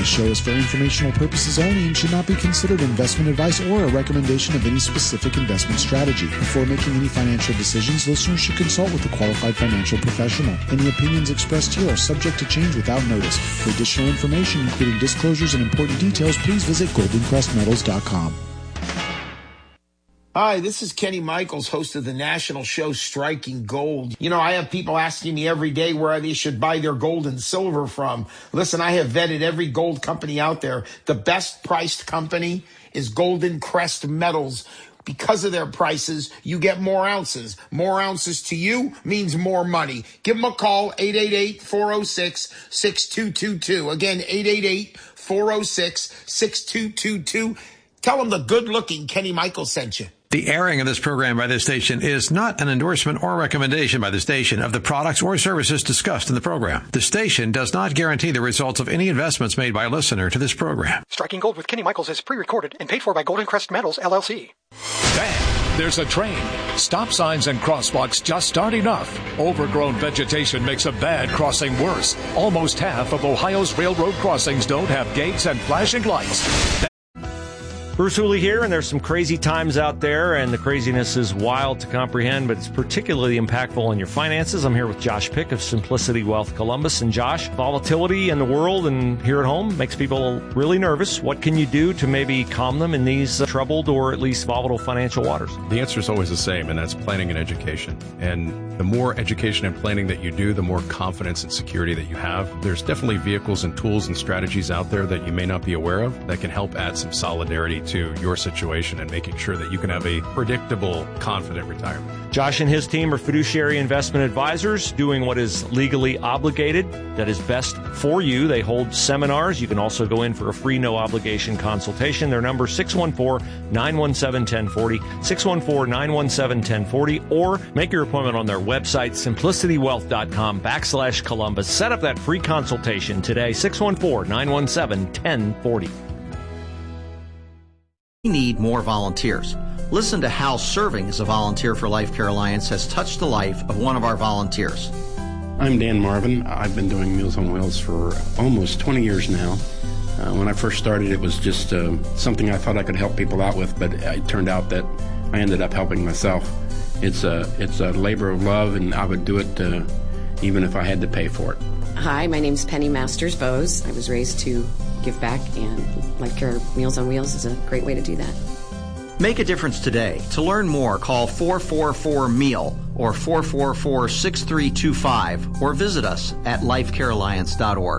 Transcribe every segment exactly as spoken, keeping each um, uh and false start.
This show is for informational purposes only and should not be considered investment advice or a recommendation of any specific investment strategy. Before making any financial decisions, listeners should consult with a qualified financial professional. Any opinions expressed here are subject to change without notice. For additional information, including disclosures and important details, please visit golden crest metals dot com. Hi, this is Kenny Michaels, host of the national show Striking Gold. You know, I have people asking me every day where they should buy their gold and silver from. Listen, I have vetted every gold company out there. The best priced company is Golden Crest Metals. Because of their prices, you get more ounces. More ounces to you means more money. Give them a call, eight eight eight, four oh six, six two two two. Again, eight eight eight, four oh six, six two two two. Tell them the good-looking Kenny Michaels sent you. The airing of this program by this station is not an endorsement or recommendation by the station of the products or services discussed in the program. The station does not guarantee the results of any investments made by a listener to this program. Striking Gold with Kenny Michaels is pre-recorded and paid for by Golden Crest Metals, L L C. Bang! There's a train. Stop signs and crosswalks just aren't enough. Overgrown vegetation makes a bad crossing worse. Almost half of Ohio's railroad crossings don't have gates and flashing lights. Bruce Hooley here, and there's some crazy times out there, and the craziness is wild to comprehend, but it's particularly impactful on your finances. I'm here with Josh Pick of Simplicity Wealth Columbus. And Josh, volatility in the world and here at home makes people really nervous. What can you do to maybe calm them in these uh, troubled or at least volatile financial waters? The answer is always the same, and that's planning and education. And the more education and planning that you do, the more confidence and security that you have. There's definitely vehicles and tools and strategies out there that you may not be aware of that can help add some solidarity to your situation and making sure that you can have a predictable, confident retirement. Josh and his team are fiduciary investment advisors doing what is legally obligated, that is best for you. They hold seminars. You can also go in for a free, no-obligation consultation. Their number is six one four, nine one seven, one oh four oh, six one four, nine one seven, one oh four oh, or make your appointment on their website, simplicity wealth dot com backslash Columbus. Set up that free consultation today, six one four, nine one seven, one oh four oh. We need more volunteers. Listen to how serving as a volunteer for Life Care Alliance has touched the life of one of our volunteers. I'm Dan Marvin. I've been doing Meals on Wheels for almost twenty years now. Uh, when I first started, it was just uh, something I thought I could help people out with, but it turned out that I ended up helping myself. It's a, it's a labor of love, and I would do it uh, even if I had to pay for it. Hi, my name's Penny Masters Bose. I was raised to give back, and Life Care Meals on Wheels is a great way to do that. Make a difference today. To learn more, call four four four, M E A L or four four four, six three two five or visit us at life care alliance dot org.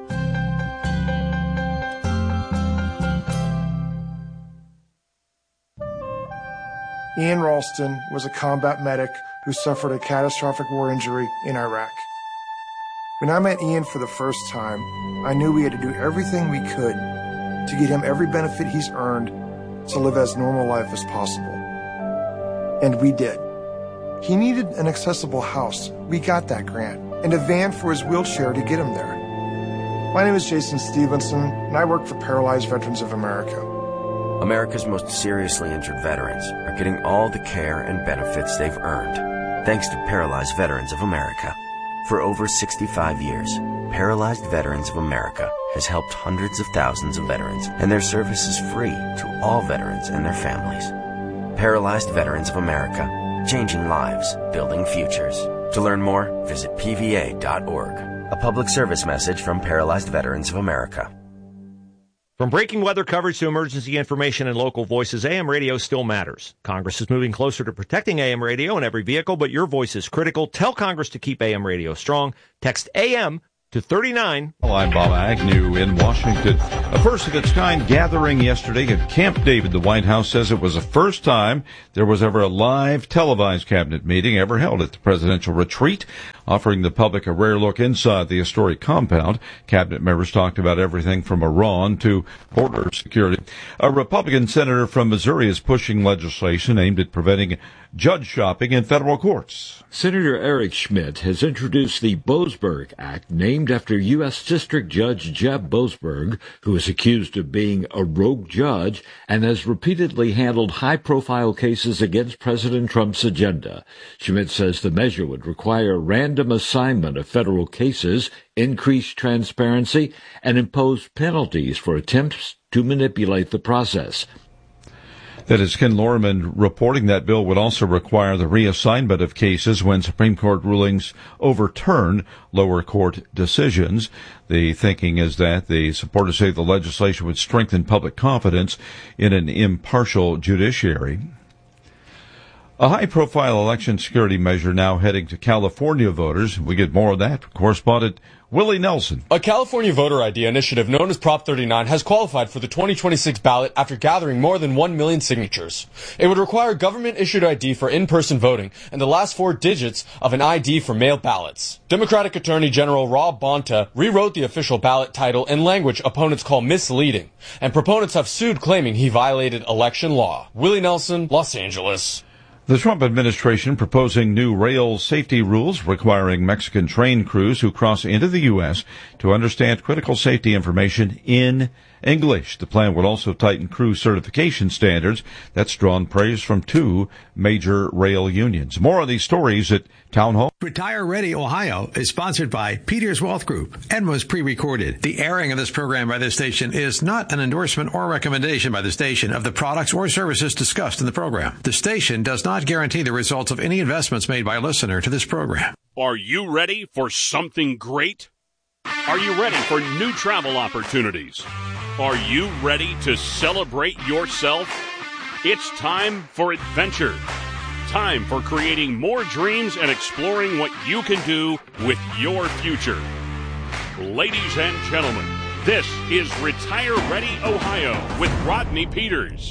Ian Ralston was a combat medic who suffered a catastrophic war injury in Iraq. When I met Ian for the first time, I knew we had to do everything we could to get him every benefit he's earned to live as normal life as possible. And we did. He needed an accessible house. We got that grant. And a van for his wheelchair to get him there. My name is Jason Stevenson, and I work for Paralyzed Veterans of America. America's most seriously injured veterans are getting all the care and benefits they've earned, thanks to Paralyzed Veterans of America. For over sixty-five years, Paralyzed Veterans of America has helped hundreds of thousands of veterans, and their service is free to all veterans and their families. Paralyzed Veterans of America, changing lives, building futures. To learn more, visit P V A dot org. A public service message from Paralyzed Veterans of America. From breaking weather coverage to emergency information and local voices, A M radio still matters. Congress is moving closer to protecting A M radio in every vehicle, but your voice is critical. Tell Congress to keep A M radio strong. Text A M to thirty-nine. Well, I'm Bob Agnew in Washington. A first-of-its-kind gathering yesterday at Camp David. The White House says it was the first time there was ever a live televised cabinet meeting ever held at the presidential retreat, offering the public a rare look inside the historic compound. Cabinet members talked about everything from Iran to border security. A Republican senator from Missouri is pushing legislation aimed at preventing judge shopping in federal courts. Senator Eric Schmidt has introduced the Boasberg Act, named after U S District Judge Jeb Boasberg, who who is accused of being a rogue judge and has repeatedly handled high-profile cases against President Trump's agenda. Schmidt says the measure would require random assignment of federal cases, increase transparency, and impose penalties for attempts to manipulate the process. That is Ken Lorman reporting that bill would also require the reassignment of cases when Supreme Court rulings overturn lower court decisions. The thinking is that the supporters say the legislation would strengthen public confidence in an impartial judiciary. A high-profile election security measure now heading to California voters. We get more of that. Correspondent Willie Nelson. A California voter I D initiative known as Prop thirty-nine has qualified for the twenty twenty-six ballot after gathering more than one million signatures. It would require government-issued I D for in-person voting and the last four digits of an I D for mail ballots. Democratic Attorney General Rob Bonta rewrote the official ballot title in language opponents call misleading, and proponents have sued claiming he violated election law. Willie Nelson, Los Angeles. The Trump administration proposing new rail safety rules requiring Mexican train crews who cross into the U S to understand critical safety information in English. The plan would also tighten crew certification standards. That's drawn praise from two major rail unions. More on these stories at Town Hall. Retire Ready Ohio is sponsored by Peters Wealth Group and was pre-recorded. The airing of this program by this station is not an endorsement or recommendation by the station of the products or services discussed in the program. The station does not guarantee the results of any investments made by a listener to this program. Are you ready for something great? Are you ready for new travel opportunities? Are you ready to celebrate yourself? It's time for adventure. Time for creating more dreams and exploring what you can do with your future. Ladies and gentlemen, this is Retire Ready Ohio with Rodney Peters.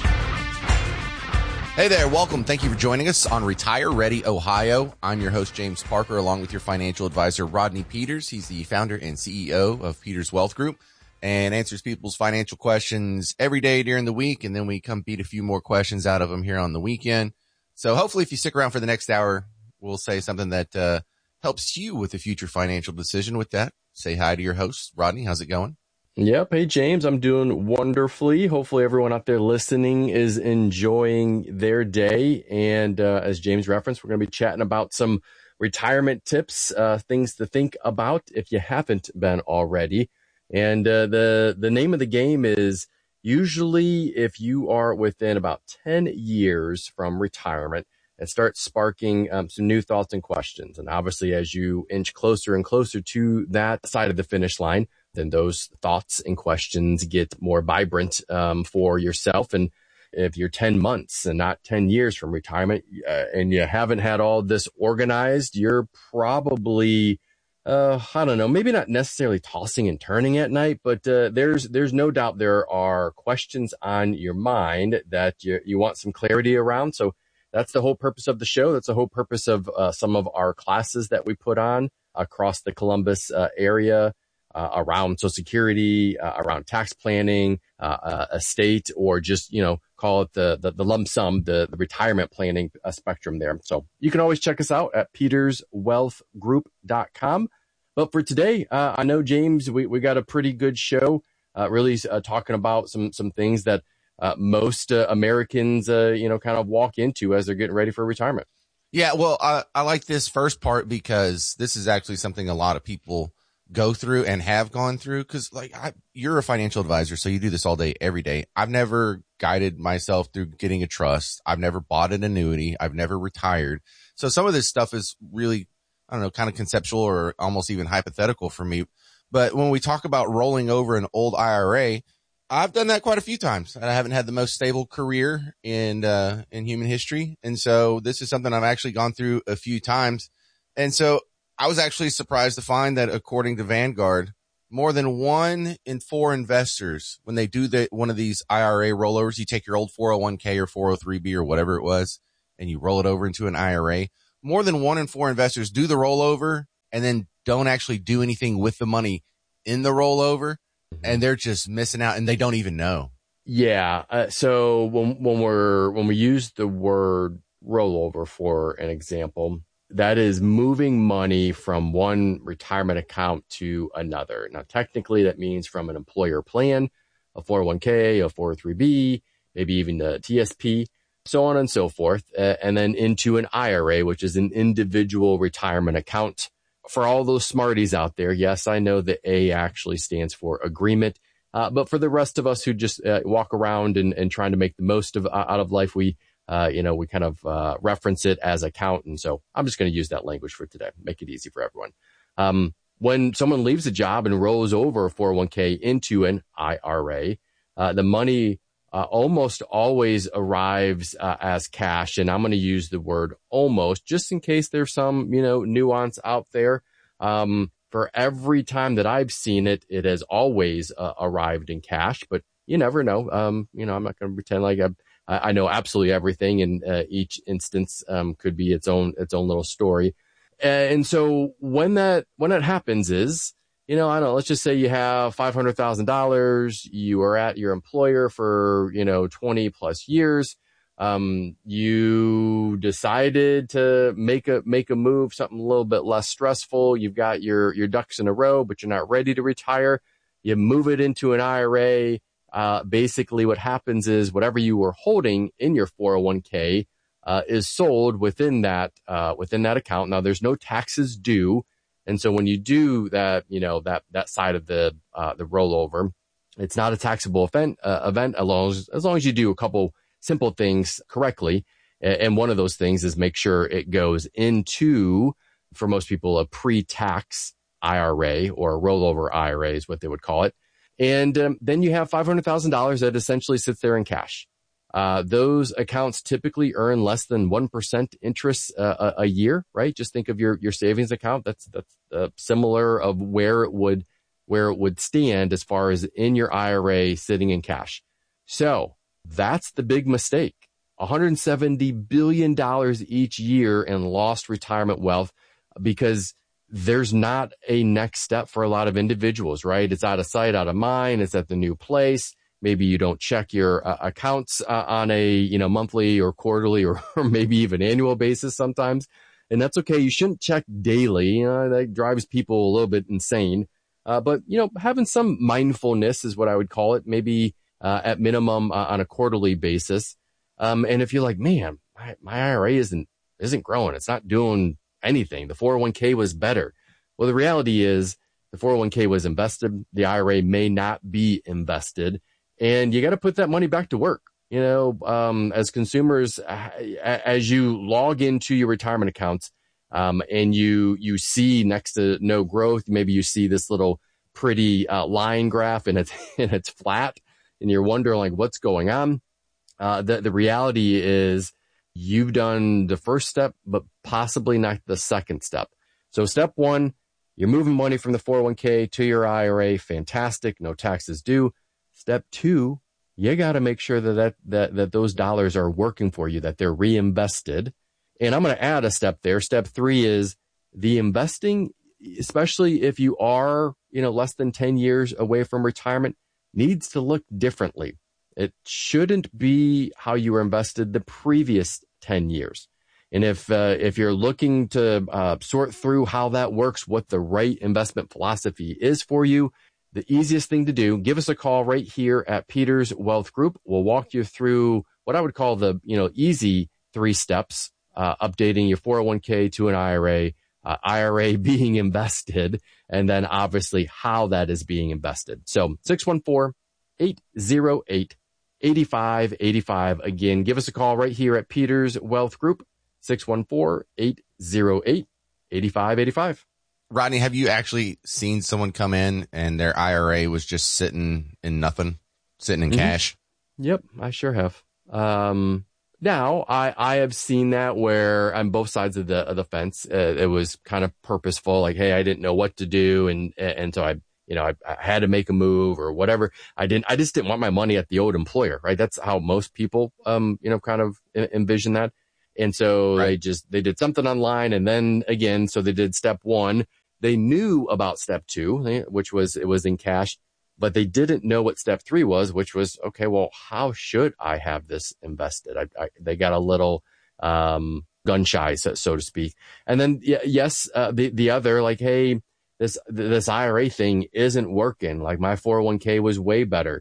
Hey there, welcome. Thank you for joining us on Retire Ready Ohio. I'm your host, James Parker, along with your financial advisor, Rodney Peters. He's the founder and C E O of Peters Wealth Group and answers people's financial questions every day during the week, and then we come beat a few more questions out of them here on the weekend. So hopefully if you stick around for the next hour, we'll say something that uh helps you with a future financial decision. With that, say hi to your host. Rodney, how's it going? Yep. Hey, James, I'm doing wonderfully. Hopefully everyone out there listening is enjoying their day. And uh, as James referenced, we're going to be chatting about some retirement tips, uh, things to think about if you haven't been already. And uh, the, the name of the game is usually if you are within about ten years from retirement, and start sparking um, some new thoughts and questions. And obviously, as you inch closer and closer to that side of the finish line, then those thoughts and questions get more vibrant um, for yourself. And if you're ten months and not ten years from retirement, uh, and you haven't had all this organized, you're probably, uh, I don't know, maybe not necessarily tossing and turning at night, but uh, there's there's no doubt there are questions on your mind that you, you want some clarity around. So that's the whole purpose of the show. That's the whole purpose of uh, some of our classes that we put on across the Columbus uh, area uh, around Social Security, uh, around tax planning, uh, uh, estate, or just, you know, call it the the, the lump sum, the, the retirement planning uh, spectrum there. So you can always check us out at peters wealth group dot com. But for today, uh, I know, James, we, we got a pretty good show, uh, really uh, talking about some some things that Uh, most uh, Americans, uh, you know, kind of walk into as they're getting ready for retirement. Yeah, well, I, I like this first part because this is actually something a lot of people go through and have gone through. Because, like, I, you're a financial advisor, so you do this all day, every day. I've never guided myself through getting a trust. I've never bought an annuity. I've never retired. So some of this stuff is really, I don't know, kind of conceptual or almost even hypothetical for me. But when we talk about rolling over an old I R A, I've done that quite a few times, and I haven't had the most stable career in, uh, in human history. And so this is something I've actually gone through a few times. And so I was actually surprised to find that according to Vanguard, more than one in four investors, when they do the, one of these I R A rollovers, you take your old four oh one k or four oh three b or whatever it was, and you roll it over into an I R A. More than one in four investors do the rollover and then don't actually do anything with the money in the rollover. And they're just missing out, and they don't even know. Yeah. Uh, so when when we're when we use the word rollover for an example, that is moving money from one retirement account to another. Now, technically, that means from an employer plan a four oh one k, a four oh three b, maybe even a T S P, so on and so forth, uh, and then into an I R A, which is an individual retirement account. For all those smarties out there, yes, I know that A actually stands for agreement. Uh, but for the rest of us who just uh, walk around and, and trying to make the most of uh, out of life, we, uh, you know, we kind of uh, reference it as account. And so I'm just going to use that language for today, make it easy for everyone. Um, when someone leaves a job and rolls over a four oh one k into an I R A, uh, the money uh, almost always arrives uh, as cash. And I'm going to use the word almost just in case there's some, you know, nuance out there. Um, for every time that I've seen it, it has always uh, arrived in cash, but you never know. Um, you know, I'm not going to pretend like I, I know absolutely everything, and uh, each instance um, could be its own its own little story. And so when that when that happens is, you know, I don't know, let's just say you have five hundred thousand dollars, you are at your employer for, you know, twenty plus years. Um, you decided to make a, make a move, something a little bit less stressful. You've got your, your ducks in a row, but you're not ready to retire. You move it into an I R A. Uh, basically what happens is whatever you were holding in your four oh one k, uh, is sold within that, uh, within that account. Now there's no taxes due. And so when you do that, you know, that, that side of the, uh, the rollover, it's not a taxable event, uh, event as long as, as long as you do a couple simple things correctly. And one of those things is make sure it goes into, for most people, a pre-tax I R A or a rollover I R A is what they would call it. And um, then you have five hundred thousand dollars that essentially sits there in cash. Uh, those accounts typically earn less than one percent interest uh, a, a year, right? Just think of your, your savings account. That's, that's uh, similar of where it would, where it would stand as far as in your I R A sitting in cash. So that's the big mistake. one hundred seventy billion dollars each year in lost retirement wealth because there's not a next step for a lot of individuals, right? It's out of sight, out of mind. It's at the new place. Maybe you don't check your uh, accounts uh, on a, you know, monthly or quarterly or, or maybe even annual basis sometimes. And that's okay. You shouldn't check daily. You know, that drives people a little bit insane. Uh, but, you know, having some mindfulness is what I would call it. Maybe Uh, at minimum uh, on a quarterly basis. Um, and if you're like, man, my, my I R A isn't, isn't growing. It's not doing anything. The four oh one k was better. Well, the reality is the four oh one k was invested. The I R A may not be invested, and you got to put that money back to work. You know, um, as consumers, as you log into your retirement accounts, um, and you, you see next to no growth, maybe you see this little pretty uh, line graph and it's, and it's flat. And you're wondering like what's going on. Uh, the, the reality is you've done the first step, but possibly not the second step. So step one, you're moving money from the four oh one k to your I R A. Fantastic. No taxes due. Step two, you got to make sure that, that, that, that those dollars are working for you, that they're reinvested. And I'm going to add a step there. Step three is the investing, especially if you are, you know, less than ten years away from retirement, needs to look differently. It shouldn't be how you were invested the previous ten years. And if uh, if you're looking to uh, sort through how that works, what the right investment philosophy is for you, the easiest thing to do, give us a call right here at Peters Wealth Group. We'll walk you through what I would call the, you know, easy three steps, uh, updating your four oh one k to an I R A, uh, I R A being invested, and then obviously how that is being invested. So six one four, eight oh eight, eight five eight five. Again, give us a call right here at Peters Wealth Group, six one four, eight oh eight, eight five eight five. Rodney, have you actually seen someone come in and their I R A was just sitting in nothing, sitting in mm-hmm. cash? Yep, I sure have. Um, Now, I, I have seen that where on both sides of the of the fence, uh, it was kind of purposeful, like, hey, I didn't know what to do, and and so I, you know, I, I had to make a move or whatever. I didn't, I just didn't want my money at the old employer, right? That's how most people, um, you know, kind of envision that. And so right. they just they did something online, and then again, so they did step one. They knew about step two, which was it was in cash. But they didn't know what step three was, which was, okay, well, how should I have this invested? I, I, they got a little um, gun shy, so, so to speak. And then, yes, uh, the, the other, like, hey, this this I R A thing isn't working. Like, my four oh one k was way better.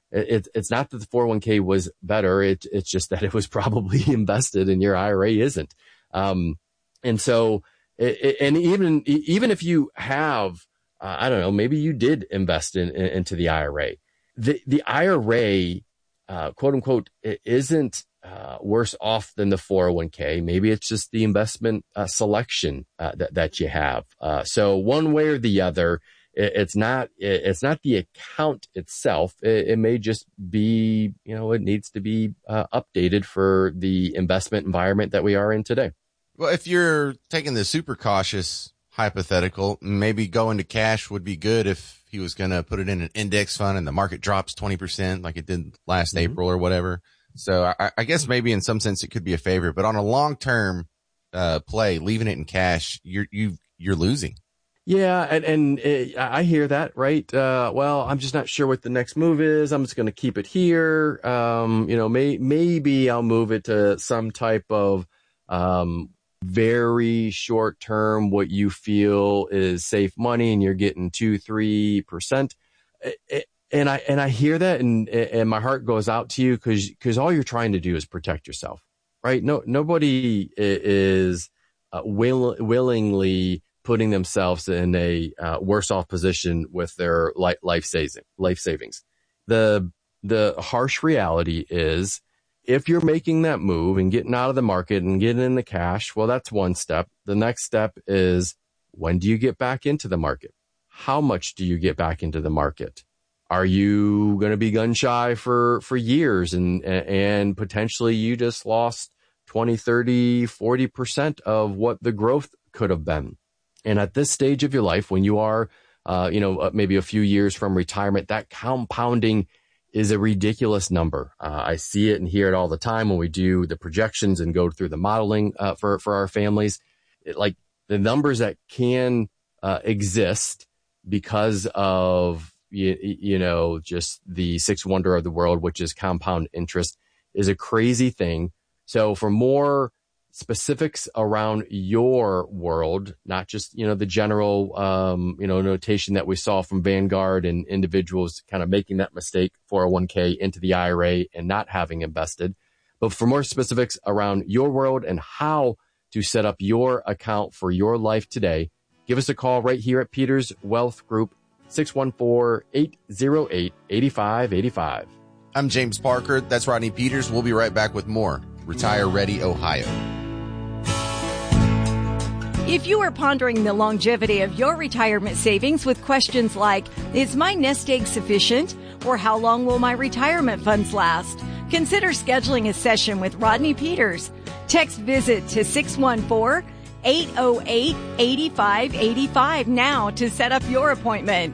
it, it's not that the four oh one k was better. It, it's just that it was probably invested and your I R A isn't. Um, and so, it, it, and even, even if you have, uh, I don't know, maybe you did invest in, in into the I R A, the, the I R A, uh, quote unquote, it isn't, uh, worse off than the four oh one k. Maybe it's just the investment, uh, selection, uh, that, that you have. Uh, so one way or the other, it, it's not, it, it's not the account itself. It, it may just be, you know, it needs to be, uh, updated for the investment environment that we are in today. Well, if you're taking the super cautious hypothetical, maybe going to cash would be good if he was going to put it in an index fund and the market drops twenty percent like it did last mm-hmm. April or whatever. So I, I guess maybe in some sense it could be a favor, but on a long-term uh, play, leaving it in cash, you're, you, you're losing. Yeah. And, and it, I hear that, right? Uh, well, I'm just not sure what the next move is. I'm just going to keep it here. Um, you know, may, maybe I'll move it to some type of, um, very short term, what you feel is safe money and you're getting two, three percent. And I, and I hear that and, and my heart goes out to you because, because all you're trying to do is protect yourself, right? No, nobody is uh, will, willingly putting themselves in a uh, worse off position with their life, life saving, life savings. The, the harsh reality is if you're making that move and getting out of the market and getting in the cash, well, that's one step. The next step is when do you get back into the market? How much do you get back into the market? Are you going to be gun shy for, for years and, and potentially you just lost twenty, thirty, forty percent of what the growth could have been? And at this stage of your life, when you are, uh, you know, maybe a few years from retirement, that compounding is a ridiculous number. Uh, I see it and hear it all the time when we do the projections and go through the modeling, uh, for, for our families. It, like the numbers that can, uh, exist because of, You, you know, just the sixth wonder of the world, which is compound interest, is a crazy thing. So for more specifics around your world, not just, you know, the general, um, you know, notation that we saw from Vanguard and individuals kind of making that mistake, four oh one k into the I R A and not having invested, but for more specifics around your world and how to set up your account for your life today, give us a call right here at Peters Wealth Group, six one four, eight oh eight, eight five eight five. I'm James Parker. That's Rodney Peters. We'll be right back with more Retire Ready Ohio. If you are pondering the longevity of your retirement savings with questions like, is my nest egg sufficient? Or how long will my retirement funds last? Consider scheduling a session with Rodney Peters. Text VISIT to six one four, eight oh eight, eight five eight five now to set up your appointment.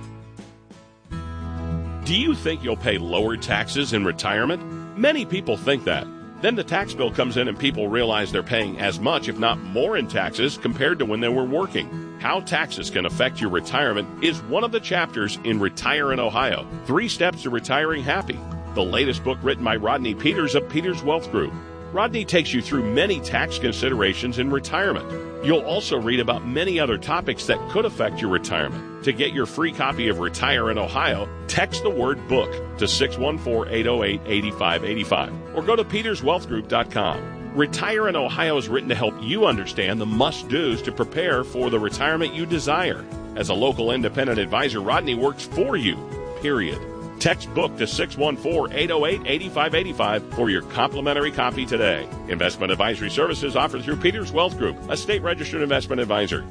Do you think you'll pay lower taxes in retirement? Many people think that. Then the tax bill comes in and people realize they're paying as much, if not more, in taxes compared to when they were working. How taxes can affect your retirement is one of the chapters in Retire in Ohio, Three Steps to Retiring Happy, the latest book written by Rodney Peters of Peters Wealth Group. Rodney takes you through many tax considerations in retirement. You'll also read about many other topics that could affect your retirement. To get your free copy of Retire in Ohio, text the word book to six one four, eight oh eight, eight five eight five or go to peters wealth group dot com. Retire in Ohio is written to help you understand the must-dos to prepare for the retirement you desire. As a local independent advisor, Rodney works for you, period. Text book to six one four, eight oh eight, eight five eight five for your complimentary copy today. Investment advisory services offered through Peters Wealth Group, a state-registered investment advisor.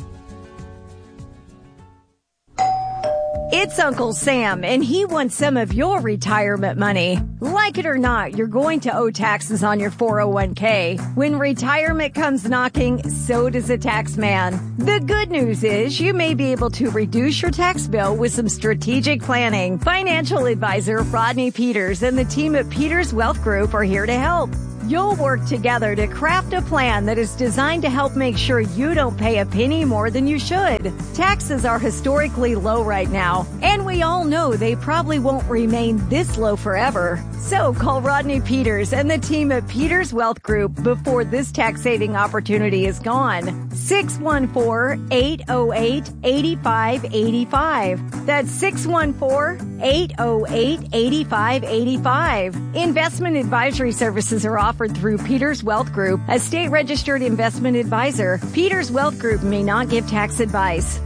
It's Uncle Sam, and he wants some of your retirement money. Like it or not, you're going to owe taxes on your four oh one k. When retirement comes knocking, so does a tax man. The good news is you may be able to reduce your tax bill with some strategic planning. Financial advisor Rodney Peters and the team at Peters Wealth Group are here to help. You'll work together to craft a plan that is designed to help make sure you don't pay a penny more than you should. Taxes are historically low right now, and we all know they probably won't remain this low forever. So call Rodney Peters and the team at Peters Wealth Group before this tax-saving opportunity is gone. six one four, eight oh eight, eight five eight five. That's six one four, eight oh eight, eight five eight five. Investment advisory services are offered through Peters Wealth Group, a state-registered investment advisor. Peters Wealth Group may not give tax advice.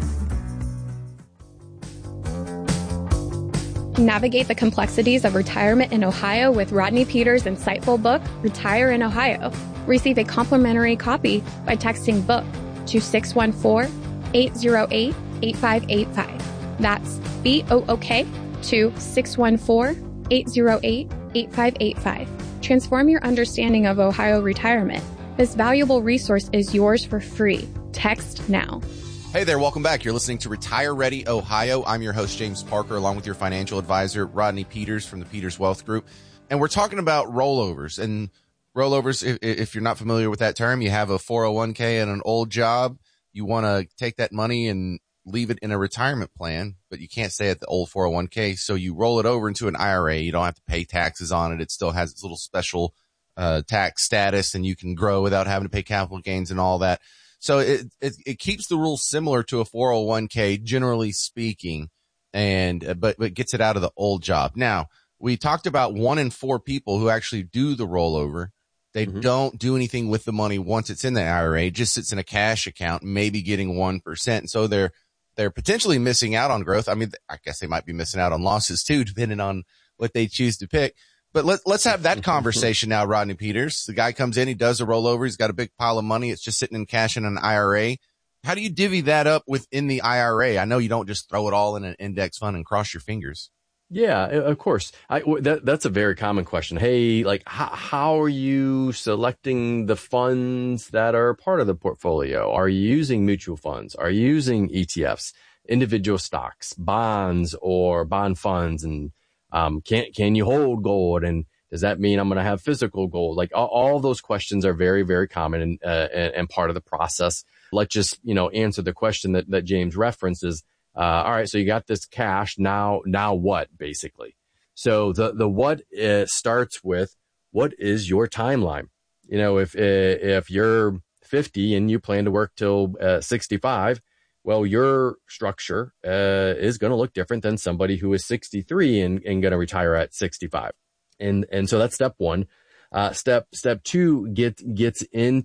Navigate the complexities of retirement in Ohio with Rodney Peters' insightful book, Retire in Ohio. Receive a complimentary copy by texting BOOK to six one four, eight oh eight, eight five eight five. That's B O O K to six one four, eight oh eight, eight five eight five. Transform your understanding of Ohio retirement. This valuable resource is yours for free. Text now. Hey there, welcome back. You're listening to Retire Ready Ohio. I'm your host, James Parker, along with your financial advisor, Rodney Peters from the Peters Wealth Group. And we're talking about rollovers. And rollovers, if, if you're not familiar with that term, you have a four oh one k and an old job. You want to take that money and leave it in a retirement plan, but you can't stay at the old four oh one k. So you roll it over into an I R A. You don't have to pay taxes on it. It still has its little special uh, tax status, and you can grow without having to pay capital gains and all that. So it, it, it keeps the rules similar to a four oh one k, generally speaking, and, uh, but, but gets it out of the old job. Now, we talked about one in four people who actually do the rollover. They mm-hmm. don't do anything with the money once it's in the I R A. It just sits in a cash account, maybe getting one percent. So they're, they're potentially missing out on growth. I mean, I guess they might be missing out on losses too, depending on what they choose to pick. But let, let's have that conversation now, Rodney Peters. The guy comes in, he does a rollover. He's got a big pile of money. It's just sitting in cash in an I R A. How do you divvy that up within the I R A? I know you don't just throw it all in an index fund and cross your fingers. Yeah, of course. I, that, that's a very common question. Hey, like, how, how are you selecting the funds that are part of the portfolio? Are you using mutual funds? Are you using E T Fs, individual stocks, bonds, or bond funds? And um, can can you hold gold? And does that mean I'm going to have physical gold? Like all, all those questions are very, very common and, uh, and, and part of the process. Let's just, you know, answer the question that, that James references. Uh, all right, so you got this cash. Now, now what, basically? So the, the what uh, starts with, what is your timeline? You know, if, uh, if you're fifty and you plan to work till uh, sixty-five, well, your structure uh, is going to look different than somebody who is sixty-three and, and going to retire at sixty-five. And, and so that's step one. Uh, step, step two get, gets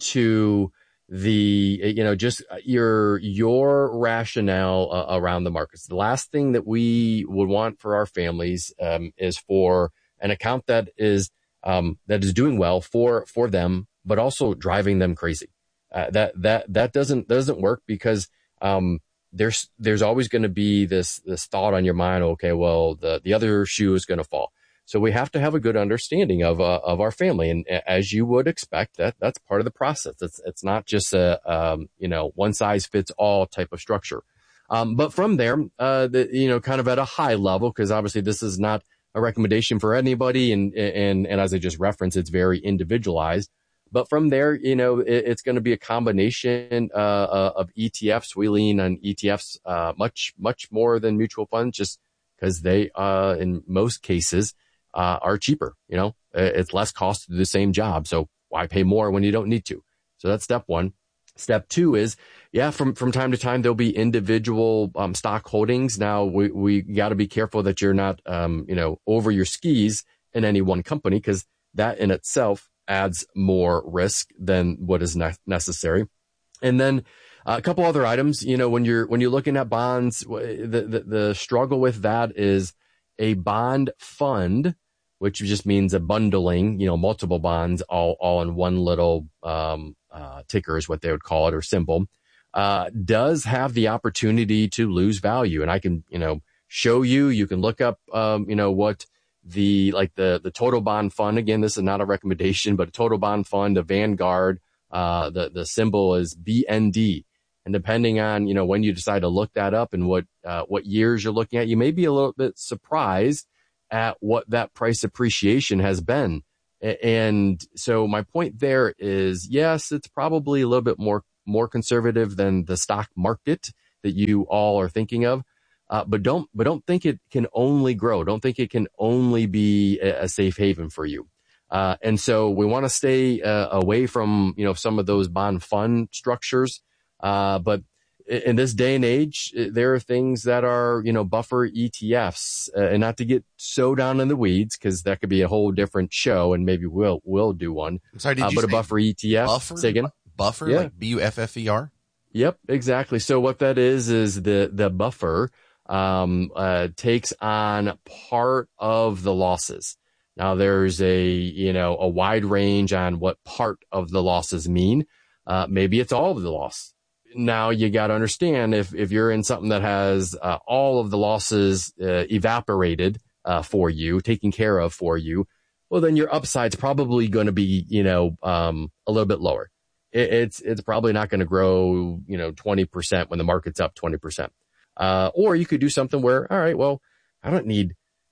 into the, you know, just your, your rationale uh, around the markets. The last thing that we would want for our families, um, is for an account that is, um, that is doing well for, for them, but also driving them crazy. Uh, that, that, that doesn't, doesn't work because, um, there's, there's always going to be this, this thought on your mind. Okay, well, the, the other shoe is going to fall. So we have to have a good understanding of, uh, of our family. And as you would expect, that that's part of the process. It's, it's not just a, um, you know, one size fits all type of structure. Um, but from there, uh, the, you know, kind of at a high level, because obviously this is not a recommendation for anybody. And, and, and as I just referenced, it's very individualized. But from there, you know, it, it's going to be a combination, uh, of E T Fs. We lean on E T Fs, uh, much, much more than mutual funds, just because they, uh, in most cases, Uh, are cheaper. You know, it's less cost to do the same job. So why pay more when you don't need to? So that's step one. Step two is, yeah, from, from time to time, there'll be individual, um, stock holdings. Now we, we got to be careful that you're not, um, you know, over your skis in any one company, because that in itself adds more risk than what is ne- necessary. And then uh, a couple other items, you know, when you're, when you're looking at bonds, the, the, the struggle with that is a bond fund, which just means a bundling, you know, multiple bonds all, all in one little, um, uh, ticker is what they would call it, or symbol, uh, does have the opportunity to lose value. And I can, you know, show you, you can look up, um, you know, what the, like the, the total bond fund, again, this is not a recommendation, but a total bond fund, a Vanguard, uh, the, the symbol is B N D. And depending on, you know, when you decide to look that up and what, uh, what years you're looking at, you may be a little bit surprised at what that price appreciation has been. And so my point there is, yes, it's probably a little bit more, more conservative than the stock market that you all are thinking of. Uh, but don't, but don't think it can only grow. Don't think it can only be a, a safe haven for you. Uh, and so we want to stay uh, away from, you know, some of those bond fund structures. Uh, but in this day and age, there are things that are, you know, buffer E T Fs, uh, and not to get so down in the weeds, because that could be a whole different show, and maybe we'll we'll do one. I'm sorry, did uh, you but say a buffer E T F? Buffer? Say again? Buffer, Yeah. like B U F F E R? Yep, exactly. So what that is is the the buffer um, uh, takes on part of the losses. Now there's a you know a wide range on what part of the losses mean. Uh, maybe it's all of the loss. Now you got to understand if, if you're in something that has uh, all of the losses uh, evaporated uh, for you, taken care of for you, well, then your upside's probably going to be, you know, um, a little bit lower. It, it's, it's probably not going to grow, you know, twenty percent when the market's up twenty percent. Uh, or you could do something where, all right, well, I don't need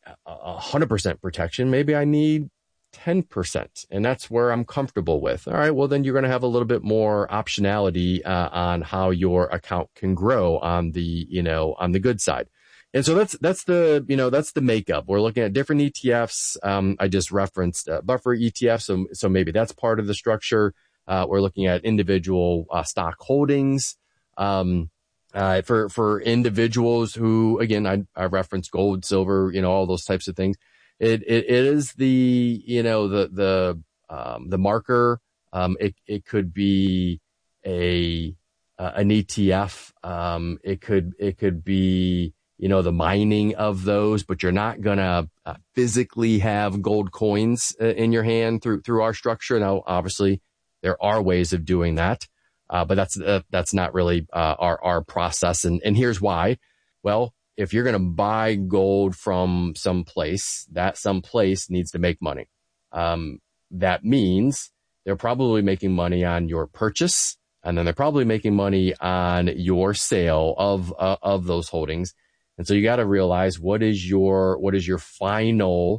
a hundred percent protection. Maybe I need ten percent. And that's where I'm comfortable with. All right. Well, then you're going to have a little bit more optionality uh, on how your account can grow on the, you know, on the good side. And so that's, that's the, you know, that's the makeup. We're looking at different E T Fs. Um, I just referenced uh, buffer E T Fs. So, so maybe that's part of the structure. Uh, we're looking at individual uh, stock holdings. Um, uh, for, for individuals who, again, I, I referenced gold, silver, you know, all those types of things. It, it, it is the, you know, the, the, um, the marker. Um, it, it could be a, uh, an E T F. Um, it could, it could be, you know, the mining of those, but you're not going to uh, physically have gold coins uh, in your hand through, through our structure. Now, obviously there are ways of doing that. Uh, but that's, uh, that's not really, uh, our, our process. And, and here's why. Well, if you're going to buy gold from some place, that some place needs to make money. Um, that means they're probably making money on your purchase, and then they're probably making money on your sale of, uh, of those holdings. And so you got to realize what is your, what is your final,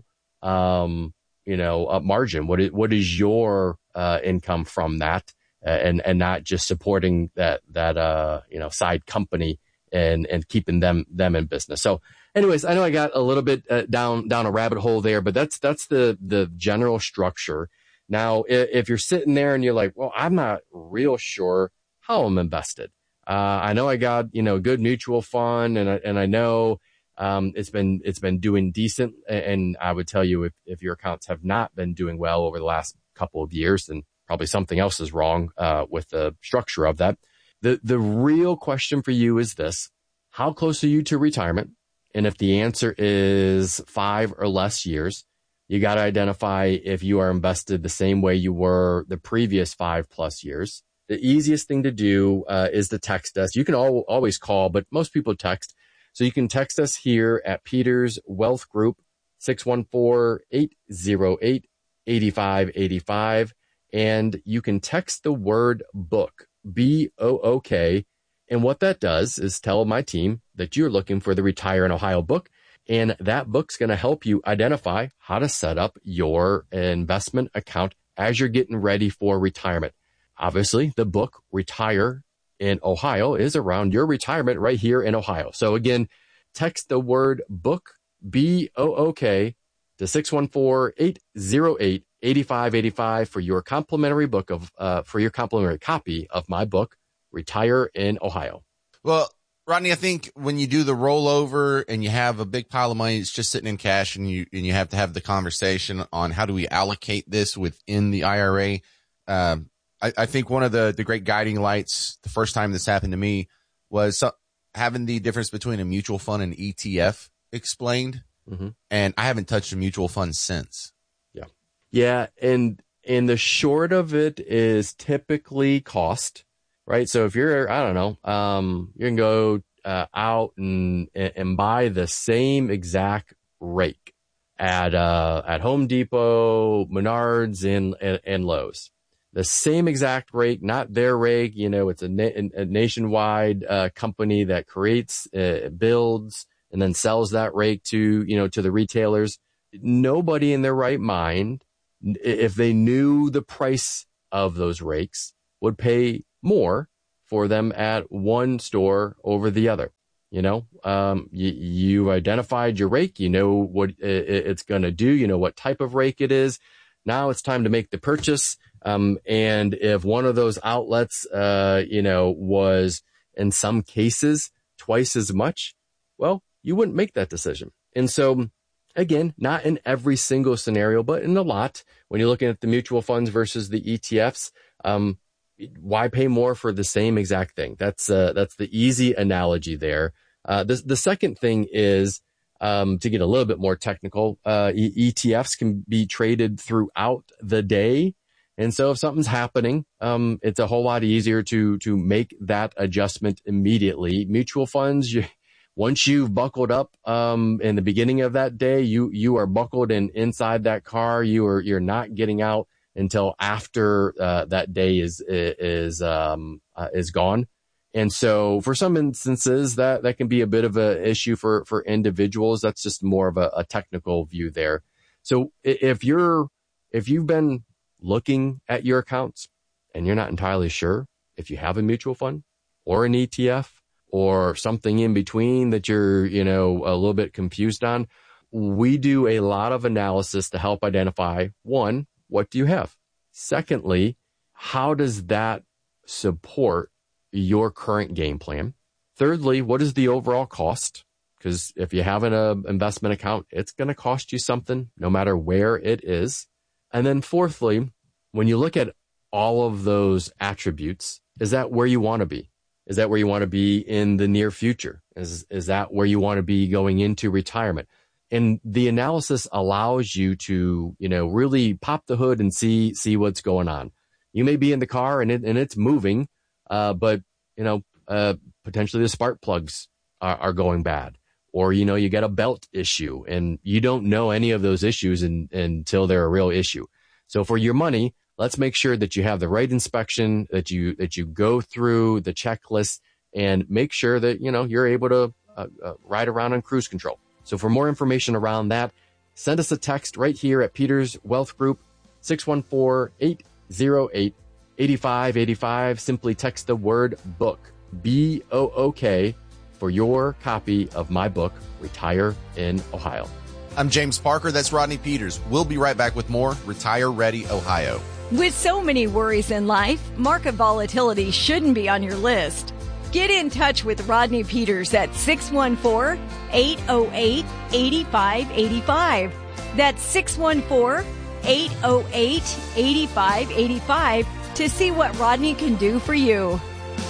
um, you know, uh, margin? What is, what is your, uh, income from that? Uh, and, and not just supporting that, that, uh, you know, side company and, and keeping them, them in business. So anyways, I know I got a little bit uh, down, down a rabbit hole there, but that's, that's the, the general structure. Now, if, if you're sitting there and you're like, well, I'm not real sure how I'm invested. Uh, I know I got, you know, good mutual fund, and I, and I know, um, it's been, it's been doing decent. And I would tell you if, if your accounts have not been doing well over the last couple of years, then probably something else is wrong, uh, with the structure of that. The, the real question for you is this: how close are you to retirement? And if the answer is five or less years, you got to identify if you are invested the same way you were the previous five plus years. The easiest thing to do uh, is to text us. You can al- always call, but most people text. So you can text us here at Peters Wealth Group, six one four, eight zero eight, eight five eight five. And you can text the word book, B O O K. And what that does is tell my team that you're looking for the Retire in Ohio book. And that book's going to help you identify how to set up your investment account as you're getting ready for retirement. Obviously, the book Retire in Ohio is around your retirement right here in Ohio. So again, text the word book, B O O K, to six one four, eight zero eight, eight five eight five for your complimentary book of, uh, for your complimentary copy of my book, Retire in Ohio. Well, Rodney, I think when you do the rollover and you have a big pile of money, it's just sitting in cash, and you, and you have to have the conversation on how do we allocate this within the I R A. Um, I, I think one of the, the great guiding lights the first time this happened to me was some, having the difference between a mutual fund and E T F explained. Mm-hmm. And I haven't touched a mutual fund since. Yeah. Yeah. And, and the short of it is typically cost, right? So if you're, I don't know, um, you can go uh, out and, and buy the same exact rake at, uh, at Home Depot, Menards, and, and, and Lowe's. The same exact rake, not their rake. You know, it's a, na- a nationwide uh, company that creates, uh, builds, and then sells that rake to, you know, to the retailers. Nobody in their right mind if they knew the price of those rakes, would pay more for them at one store over the other. You know, um, you, you identified your rake, you know what it, it's going to do, you know what type of rake it is. Now it's time to make the purchase. Um, and if one of those outlets, uh, you know, was in some cases twice as much, well, you wouldn't make that decision. And so, again, not in every single scenario, but in a lot, when you're looking at the mutual funds versus the E T Fs, um, why pay more for the same exact thing? That's uh, that's the easy analogy there. Uh, the, the second thing is, um, to get a little bit more technical, uh, E T Fs can be traded throughout the day. And so if something's happening, um, it's a whole lot easier to to make that adjustment immediately. Mutual funds, you, once you've buckled up um, in the beginning of that day, you you are buckled in inside that car. You are you're not getting out until after uh, that day is is um, uh, is gone. And so for some instances, that, that can be a bit of an issue for, for individuals. That's just more of a, a technical view there. So if you're, if you've been looking at your accounts and you're not entirely sure if you have a mutual fund or an E T F or something in between that you're, you know, a little bit confused on, we do a lot of analysis to help identify, one, what do you have? Secondly, how does that support your current game plan? Thirdly, what is the overall cost? Because if you have an uh, investment account, it's going to cost you something no matter where it is. And then fourthly, when you look at all of those attributes, is that where you want to be? Is that where you want to be in the near future? Is, is that where you want to be going into retirement? And the analysis allows you to, you know, really pop the hood and see, see what's going on. You may be in the car and it, and it's moving, uh, but, you know, uh, potentially the spark plugs are, are going bad, or, you know, you get a belt issue and you don't know any of those issues in, until they're a real issue. So for your money, let's make sure that you have the right inspection, that you, that you go through the checklist and make sure that, you know, you're able to uh, uh, ride around on cruise control. So for more information around that, send us a text right here at Peters Wealth Group, six one four, eight zero eight, eight five eight five. Simply text the word book, B O O K, for your copy of my book, Retire in Ohio. I'm James Parker. That's Rodney Peters. We'll be right back with more Retire Ready Ohio. With so many worries in life, market volatility shouldn't be on your list. Get in touch with Rodney Peters at six one four, eight zero eight, eight five eight five. That's six one four, eight zero eight, eight five eight five to see what Rodney can do for you.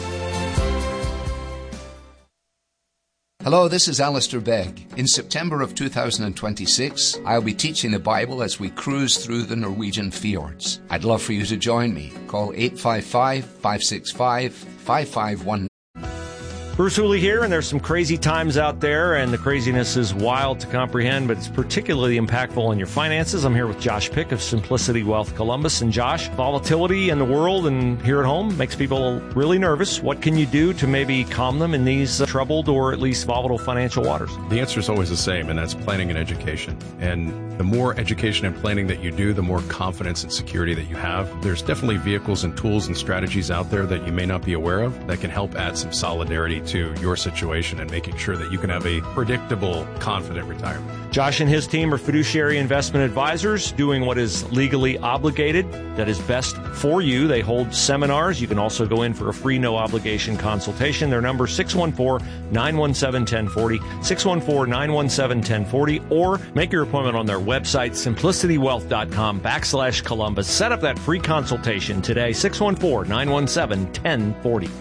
Hello, this is Alistair Begg. In September of two thousand twenty-six, I'll be teaching the Bible as we cruise through the Norwegian fjords. I'd love for you to join me. Call eight five five, five six five, five five one. Bruce Hooley here, and there's some crazy times out there, and the craziness is wild to comprehend, but it's particularly impactful on your finances. I'm here with Josh Pick of Simplicity Wealth Columbus. And Josh, volatility in the world and here at home makes people really nervous. What can you do to maybe calm them in these uh, troubled or at least volatile financial waters? The answer is always the same, and that's planning and education. And the more education and planning that you do, the more confidence and security that you have. There's definitely vehicles and tools and strategies out there that you may not be aware of that can help add some solidarity to your situation and making sure that you can have a predictable, confident retirement. Josh and his team are fiduciary investment advisors doing what is legally obligated, that is best for you. They hold seminars. You can also go in for a free, no obligation consultation. Their number is six one four, nine one seven, one zero four zero, six one four, nine one seven, one zero four zero, or make your appointment on their website, simplicitywealth.com backslash Columbus. Set up that free consultation today, six one four, nine one seven, one zero four zero.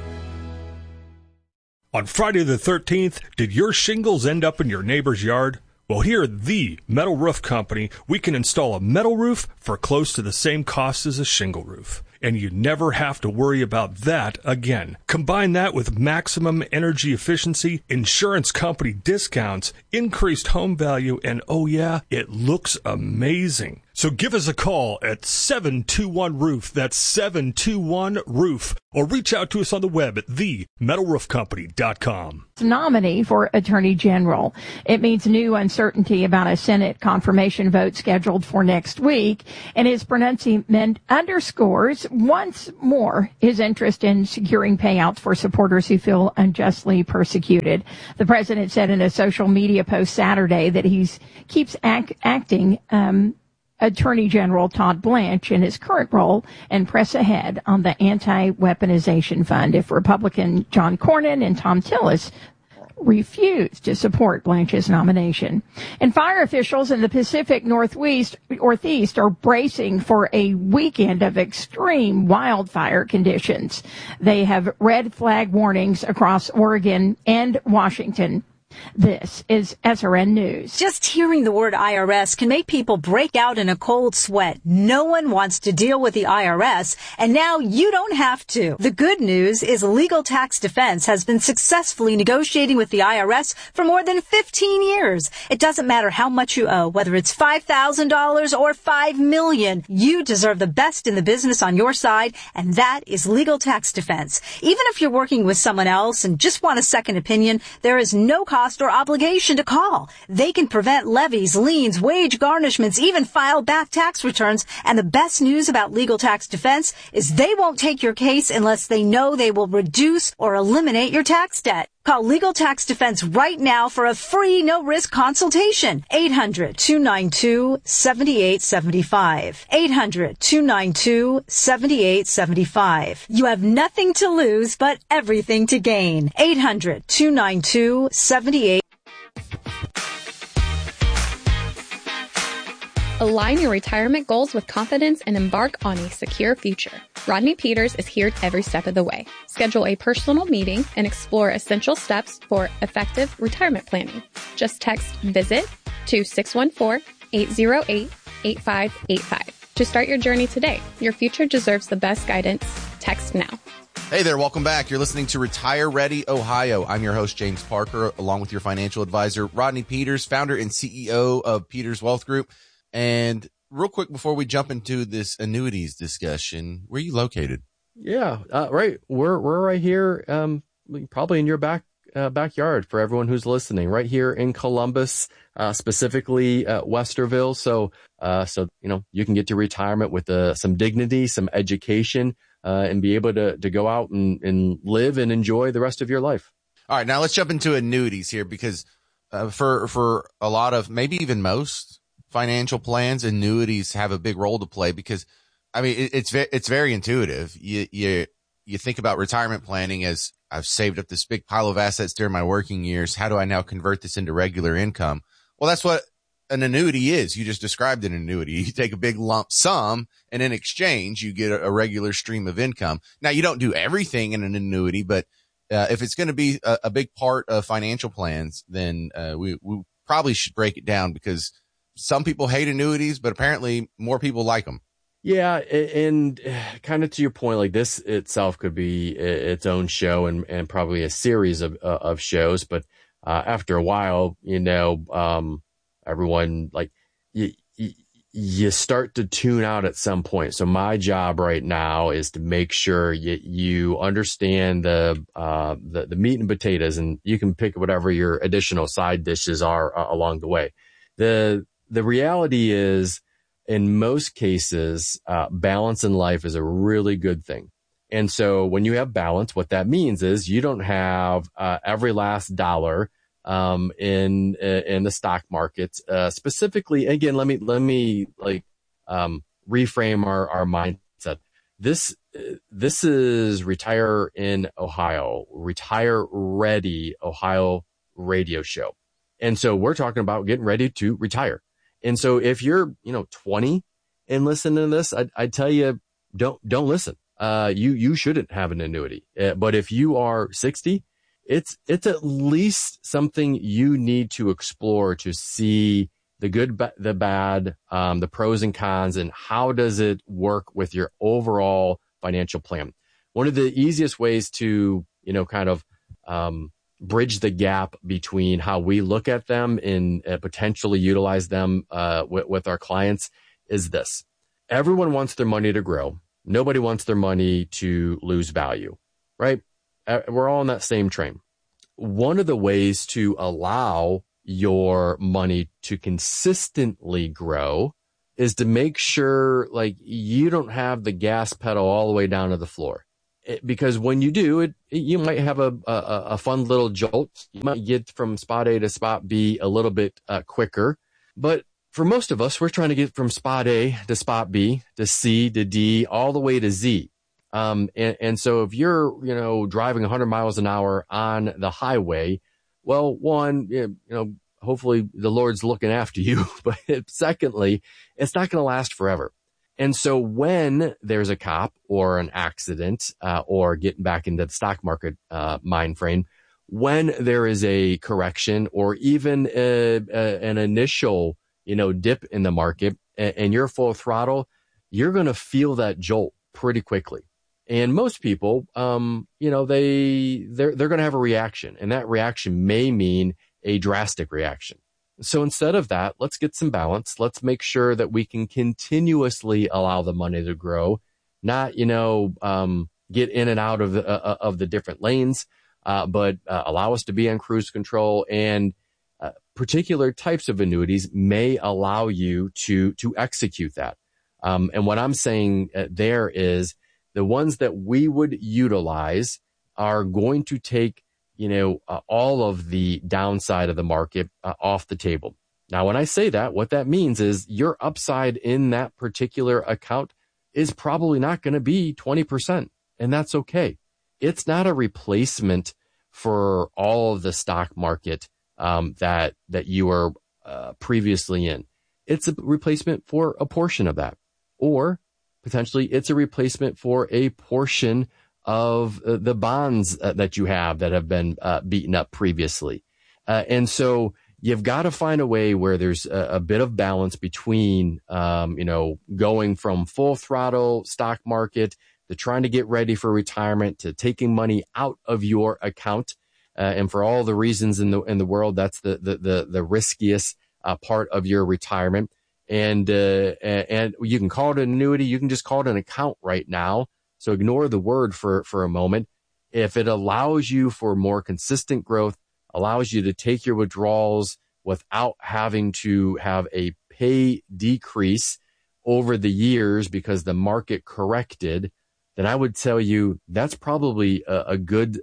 On Friday the thirteenth, did your shingles end up in your neighbor's yard? Well, here at the Metal Roof Company, we can install a metal roof for close to the same cost as a shingle roof. And you never have to worry about that again. Combine that with maximum energy efficiency, insurance company discounts, increased home value, and oh yeah, it looks amazing. So give us a call at seven two one roof. That's seven two one roof. Or reach out to us on the web at the metal roof company dot com. Nominee for Attorney General. It means new uncertainty about a Senate confirmation vote scheduled for next week, and his pronouncement underscores once more his interest in securing payouts for supporters who feel unjustly persecuted. The president said in a social media post Saturday that he keeps act, acting um Attorney General Todd Blanche in his current role and press ahead on the anti-weaponization fund if Republican John Cornyn and Tom Tillis refuse to support Blanche's nomination. And fire officials in the Pacific Northwest, Northeast are bracing for a weekend of extreme wildfire conditions. They have red flag warnings across Oregon and Washington. This is S R N News. Just hearing the word I R S can make people break out in a cold sweat. No one wants to deal with the I R S, and now you don't have to. The good news is Legal Tax Defense has been successfully negotiating with the I R S for more than fifteen years. It doesn't matter how much you owe, whether it's five thousand dollars or five million dollars. You deserve the best in the business on your side, and that is Legal Tax Defense. Even if you're working with someone else and just want a second opinion, there is no cost or obligation to call. They can prevent levies, liens, wage garnishments, even file back tax returns. And the best news about Legal Tax Defense is they won't take your case unless they know they will reduce or eliminate your tax debt. Call Legal Tax Defense right now for a free, no-risk consultation. eight hundred, two nine two, seven eight seven five. eight hundred, two nine two, seven eight seven five. You have nothing to lose, but everything to gain. eight hundred, two nine two, seven eight. Align your retirement goals with confidence and embark on a secure future. Rodney Peters is here every step of the way. Schedule a personal meeting and explore essential steps for effective retirement planning. Just text VISIT to six one four, eight zero eight, eight five eight five to start your journey today. Your future deserves the best guidance. Text now. Hey there, welcome back. You're listening to Retire Ready Ohio. I'm your host, James Parker, along with your financial advisor, Rodney Peters, founder and C E O of Peters Wealth Group. And real quick, before we jump into this annuities discussion, where are you located? Yeah, uh, right. We're we're right here, um, probably in your back uh, backyard for everyone who's listening. Right here in Columbus, uh, specifically uh, Westerville. So, uh, so you know, you can get to retirement with uh, some dignity, some education, uh, and be able to to go out and, and live and enjoy the rest of your life. All right, now let's jump into annuities here because uh, for for a lot of, maybe even most financial plans, annuities have a big role to play because, I mean, it, it's ve- it's very intuitive. You you you think about retirement planning as, I've saved up this big pile of assets during my working years. How do I now convert this into regular income? Well, that's what an annuity is. You just described an annuity. You take a big lump sum, and in exchange, you get a, a regular stream of income. Now, you don't do everything in an annuity, but uh, if it's going to be a, a big part of financial plans, then uh, we we probably should break it down because some people hate annuities, but apparently more people like them. Yeah. And kind of to your point, like this itself could be its own show and, and probably a series of, uh, of shows. But, uh, after a while, you know, um, everyone like you, you, you start to tune out at some point. So my job right now is to make sure you, you understand the, uh, the, the meat and potatoes, and you can pick whatever your additional side dishes are uh, along the way. The, The reality is, in most cases, uh, balance in life is a really good thing. And so when you have balance, what that means is you don't have uh, every last dollar um, in in the stock market. Uh, specifically, again, let me let me like um, reframe our, our mindset. This this is Retire in Ohio, Retire Ready Ohio radio show. And so we're talking about getting ready to retire. And so if you're, you know, twenty and listening to this, I'd, I'd tell you, don't, don't listen. Uh, you, you shouldn't have an annuity. Uh, but if you are sixty, it's, it's at least something you need to explore to see the good, the bad, um, the pros and cons, and how does it work with your overall financial plan. One of the easiest ways to, you know, kind of, um, bridge the gap between how we look at them and uh, potentially utilize them uh, with, with our clients is this. Everyone wants their money to grow. Nobody wants their money to lose value, right? We're all on that same train. One of the ways to allow your money to consistently grow is to make sure like you don't have the gas pedal all the way down to the floor. It, because when you do it, you might have a, a, a fun little jolt. You might get from spot A to spot B a little bit uh, quicker. But for most of us, we're trying to get from spot A to spot B to C to D all the way to Z. Um, and, and so if you're, you know, driving one hundred miles an hour on the highway, well, one, you know, hopefully the Lord's looking after you. But secondly, it's not going to last forever. And so when there's a cop or an accident, uh, or getting back into the stock market, uh, mind frame, when there is a correction or even a, a, an initial, you know, dip in the market and, and you're full throttle, you're going to feel that jolt pretty quickly. And most people, um, you know, they, they're, they're going to have a reaction, and that reaction may mean a drastic reaction. So instead of that, let's get some balance. Let's make sure that we can continuously allow the money to grow, not, you know, um, get in and out of the, uh, of the different lanes, uh, but uh, allow us to be on cruise control. And uh, particular types of annuities may allow you to, to execute that. Um, and what I'm saying uh, there is the ones that we would utilize are going to take you know, uh, all of the downside of the market uh, off the table. Now, when I say that, what that means is your upside in that particular account is probably not going to be twenty percent, and that's okay. It's not a replacement for all of the stock market um, that that you were uh, previously in. It's a replacement for a portion of that, or potentially it's a replacement for a portion of uh, the bonds uh, that you have that have been uh, beaten up previously. Uh, and so you've got to find a way where there's a, a bit of balance between, um, you know, going from full throttle stock market to trying to get ready for retirement to taking money out of your account. Uh, and for all the reasons in the, in the world, that's the, the, the, the riskiest uh, part of your retirement. And, uh, and you can call it an annuity. You can just call it an account right now. So ignore the word for, for a moment. If it allows you for more consistent growth, allows you to take your withdrawals without having to have a pay decrease over the years because the market corrected, then I would tell you that's probably a, a good,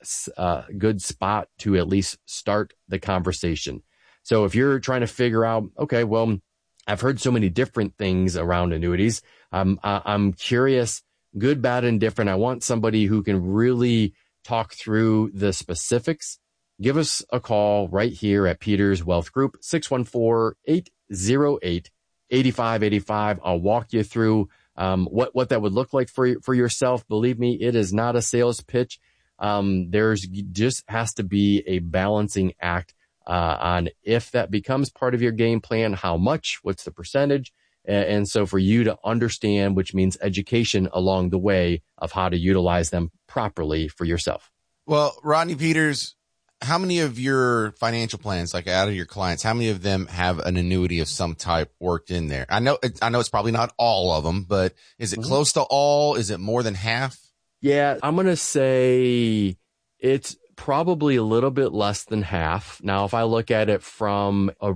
uh, good spot to at least start the conversation. So if you're trying to figure out, okay, well, I've heard so many different things around annuities. Um, I, I'm curious. Good, bad, and different. I want somebody who can really talk through the specifics. Give us a call right here at Peters Wealth Group, six one four, eight zero eight, eight five eight five. I'll walk you through um, what, what that would look like for, for yourself. Believe me, it is not a sales pitch. Um, there's just has to be a balancing act uh, on if that becomes part of your game plan, how much, what's the percentage. And so for you to understand, which means education along the way of how to utilize them properly for yourself. Well, Rodney Peters, how many of your financial plans, like out of your clients, how many of them have an annuity of some type worked in there? I know, I know it's probably not all of them, but is it mm-hmm. close to all? Is it more than half? Yeah, I'm going to say it's probably a little bit less than half. Now, if I look at it from a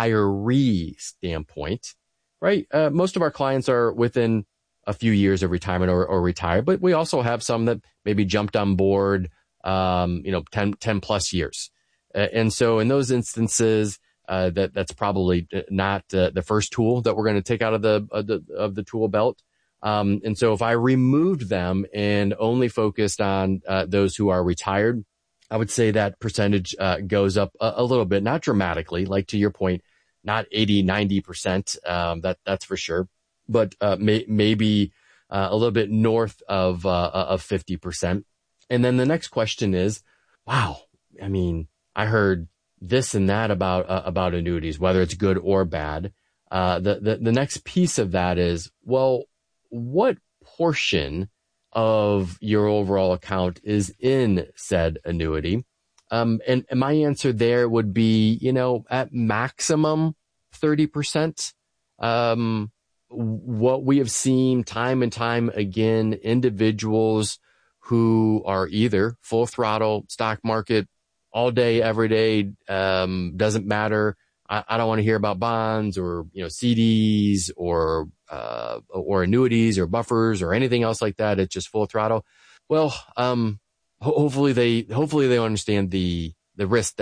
retiree standpoint, right? Uh, most of our clients are within a few years of retirement or, or retired, but we also have some that maybe jumped on board, um, you know, ten, ten plus years. Uh, and so in those instances, uh, that, that's probably not uh, the first tool that we're going to take out of the, of the, of the tool belt. Um, and so if I removed them and only focused on uh, those who are retired, I would say that percentage uh, goes up a, a little bit, not dramatically, like to your point, not eighty, ninety percent. Um, that, that's for sure, but, uh, may, maybe, uh, a little bit north of, uh, of fifty percent. And then the next question is, wow, I mean, I heard this and that about, uh, about annuities, whether it's good or bad. Uh, the, the, the next piece of that is, well, what portion of your overall account is in said annuity? Um, and, and my answer there would be, you know, at maximum thirty percent. Um, what we have seen time and time again, individuals who are either full throttle stock market all day, every day, um, doesn't matter. I, I don't want to hear about bonds or, you know, C Ds or, uh, or annuities or buffers or anything else like that. It's just full throttle. Well, um, ho- hopefully they, hopefully they understand the, the risk that